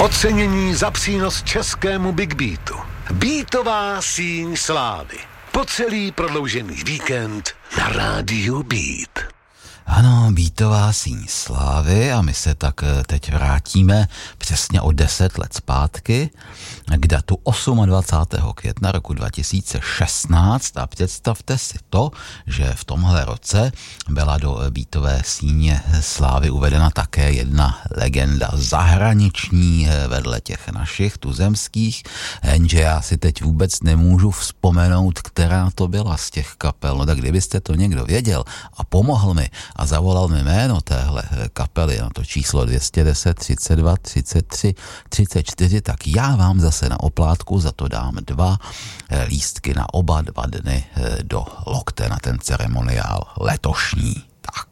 Ocenění za přínos českému Big Beatu. Beatová síň slávy. Po celý prodloužený víkend na rádiu Beat. Ano, Beatová síň slávy a my se tak teď vrátíme přesně o 10 let zpátky k datu 28. května roku 2016 a představte si to, že v tomhle roce byla do Beatové síně slávy uvedena také jedna legenda zahraniční vedle těch našich tuzemských, jenže já si teď vůbec nemůžu vzpomenout, která to byla z těch kapel. No tak kdybyste to někdo věděl a pomohl mi a zavolal mi jméno téhle kapely na to číslo 210 32 33 34, tak já vám zase na oplátku za to dám 2 lístky na oba 2 dny do Lokte na ten ceremoniál letošní.